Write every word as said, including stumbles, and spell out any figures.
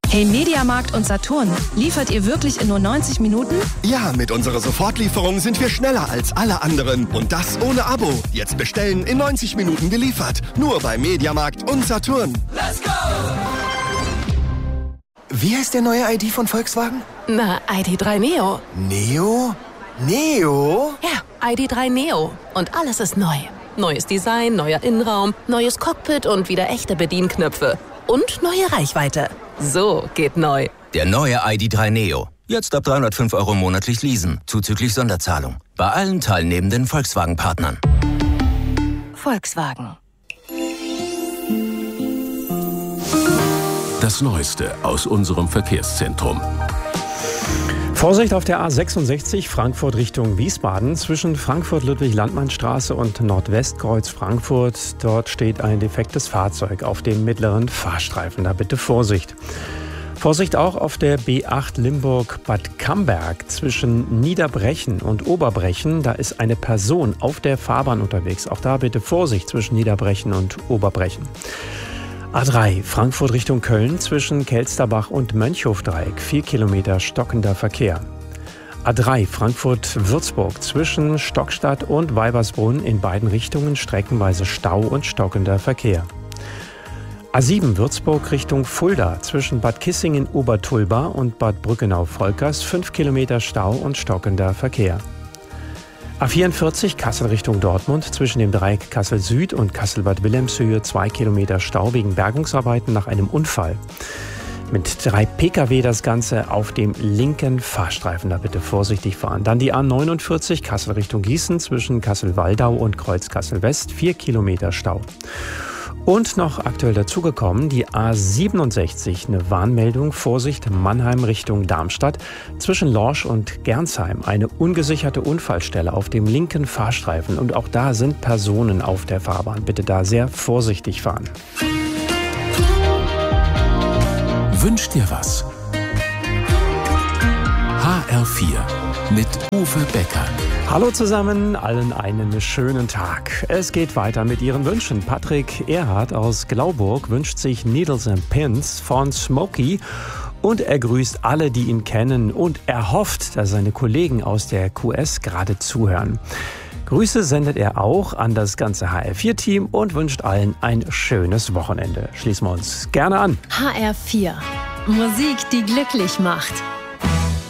Hey Mediamarkt und Saturn, liefert ihr wirklich in nur neunzig Minuten? Ja, mit unserer Sofortlieferung sind wir schneller als alle anderen. Und das ohne Abo. Jetzt bestellen, in neunzig Minuten geliefert. Nur bei Mediamarkt und Saturn. Let's go! Wie heißt der neue I D von Volkswagen? Na, I D drei Neo. Neo? Neo? Ja, I D drei Neo. Und alles ist neu. Neues Design, neuer Innenraum, neues Cockpit und wieder echte Bedienknöpfe. Und neue Reichweite. So geht neu. Der neue I D drei Neo. Jetzt ab dreihundertfünf Euro monatlich leasen, zuzüglich Sonderzahlung. Bei allen teilnehmenden Volkswagen-Partnern. Volkswagen. Das Neueste aus unserem Verkehrszentrum. Vorsicht auf der A sechsundsechzig Frankfurt Richtung Wiesbaden zwischen Frankfurt-Ludwig-Landmann-Straße und Nordwestkreuz Frankfurt. Dort steht ein defektes Fahrzeug auf dem mittleren Fahrstreifen. Da bitte Vorsicht. Vorsicht auch auf der B acht Limburg-Bad Camberg zwischen Niederbrechen und Oberbrechen. Da ist eine Person auf der Fahrbahn unterwegs. Auch da bitte Vorsicht zwischen Niederbrechen und Oberbrechen. A drei Frankfurt Richtung Köln zwischen Kelsterbach und Mönchhofdreieck. Vier Kilometer stockender Verkehr. A drei Frankfurt-Würzburg zwischen Stockstadt und Weibersbrunn in beiden Richtungen streckenweise Stau und stockender Verkehr. A sieben Würzburg Richtung Fulda zwischen Bad Kissingen-Obertulba und Bad Brückenau-Volkers. Fünf Kilometer Stau und stockender Verkehr. A vierundvierzig Kassel Richtung Dortmund zwischen dem Dreieck Kassel Süd und Kassel-Bad Wilhelmshöhe zwei Kilometer Stau wegen Bergungsarbeiten nach einem Unfall. Mit drei Pkw das Ganze auf dem linken Fahrstreifen. Da bitte vorsichtig fahren. Dann die A neunundvierzig Kassel Richtung Gießen zwischen Kassel-Waldau und Kreuz Kassel West. Vier Kilometer Stau. Und noch aktuell dazugekommen, die A siebenundsechzig, eine Warnmeldung, Vorsicht, Mannheim Richtung Darmstadt, zwischen Lorsch und Gernsheim, eine ungesicherte Unfallstelle auf dem linken Fahrstreifen. Und auch da sind Personen auf der Fahrbahn. Bitte da sehr vorsichtig fahren. Wünsch dir was. H R vier mit Uwe Becker. Hallo zusammen, allen einen schönen Tag. Es geht weiter mit Ihren Wünschen. Patrick Erhardt aus Glauburg wünscht sich Needles and Pins von Smokey und er grüßt alle, die ihn kennen und er hofft, dass seine Kollegen aus der Q S gerade zuhören. Grüße sendet er auch an das ganze H R vier Team und wünscht allen ein schönes Wochenende. Schließen wir uns gerne an. H R vier. Musik, die glücklich macht.